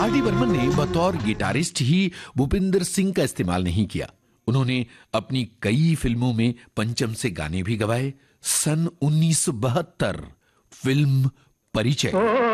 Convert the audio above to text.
R D Burman ने बतौर guitarist ही भूपिंदर सिंह का इस्तेमाल नहीं किया। उन्होंने अपनी कई फिल्मों में पंचम से गाने भी गवाए। सन 1972 फिल्म परिचय।